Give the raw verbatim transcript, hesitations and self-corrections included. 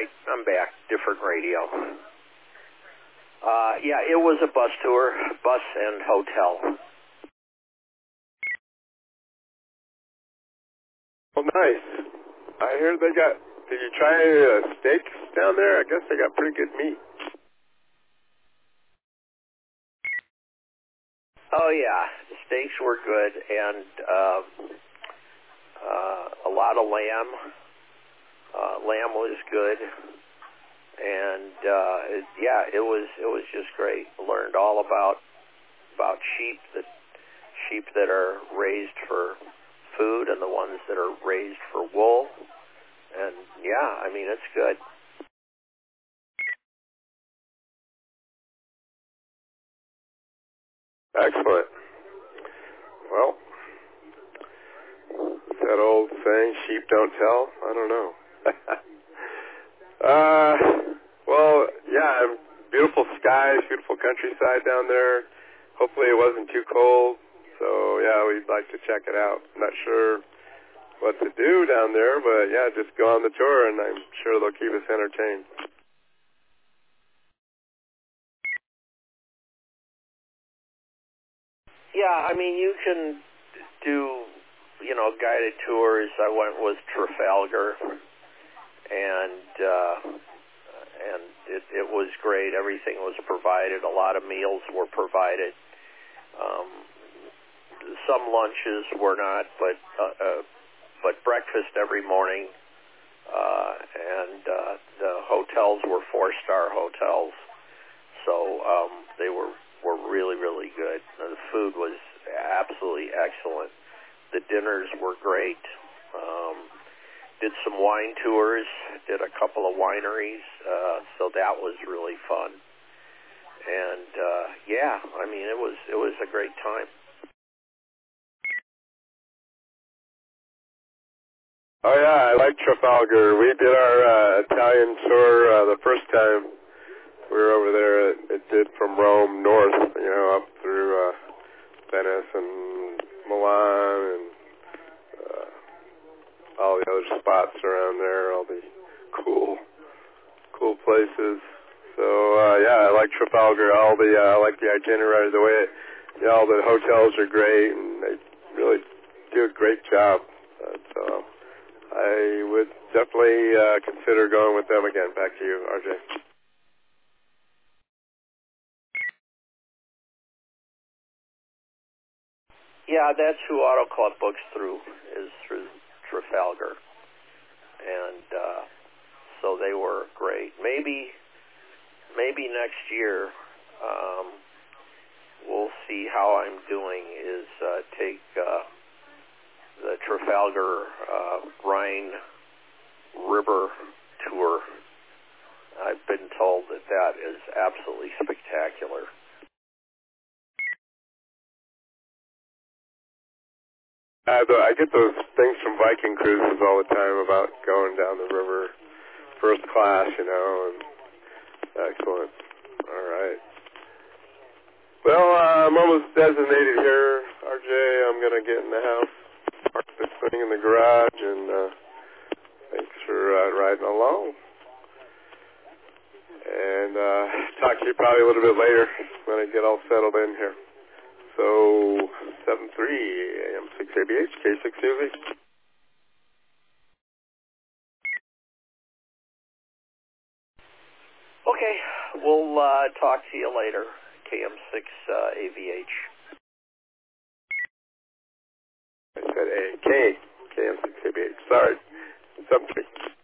right, I'm back. Different radio. Uh, yeah, it was a bus tour, bus and hotel. Well, nice. I hear they got, did you try uh, steaks down there? I guess they got pretty good meat. Oh, yeah, the steaks were good, and uh, uh, a lot of lamb. Uh, lamb was good, and uh, it, yeah, it was it was just great. Learned all about about sheep that sheep that are raised for food and the ones that are raised for wool. And yeah, I mean, it's good. Excellent. Well, that old saying, sheep don't tell? I don't know. uh, well, yeah, beautiful skies, beautiful countryside down there. Hopefully it wasn't too cold. So, yeah, we'd like to check it out. I'm not sure what to do down there, but, yeah, just go on the tour, and I'm sure they'll keep us entertained. Yeah, I mean, you can do, you know, guided tours. I went with Trafalgar, and uh, and it, it was great. Everything was provided. A lot of meals were provided. Um, some lunches were not, but uh, uh, but breakfast every morning. Uh, and uh, the hotels were four-star hotels, so um, they were. were really, really good. The food was absolutely excellent. The dinners were great. Um, did some wine tours, did a couple of wineries, uh, so that was really fun. And uh, yeah, I mean, it was it was a great time. Oh yeah, I like Trafalgar. We did our uh, Italian tour uh, the first time we were over there. It, it did from Rome north, you know, up through uh, Venice and Milan and uh, all the other spots around there, all the cool, cool places. So uh, yeah, I like Trafalgar. All the uh, I like the itinerary, the way it, you know, all the hotels are great, and they really do a great job. Uh, so I would definitely uh, consider going with them again. Back to you, R J. Yeah, that's who Auto Club books through, is through Trafalgar. And uh, so they were great. Maybe, maybe next year, um, we'll see how I'm doing, is uh, take uh, the Trafalgar uh, Rhine River tour. I've been told that that is absolutely spectacular. Uh, the, I get those things from Viking cruises all the time about going down the river first class, you know, and excellent. All right. Well, uh, I'm almost designated here, R J. I'm going to get in the house, park this thing in the garage, and uh, thanks for uh, riding along. And uh, talk to you probably a little bit later when I get all settled in here. So, seven three A M six A B H, K six U V. Okay, we'll uh, talk to you later, K M six uh, A V H. I said A, K, K M six A B H. Sorry, seven three.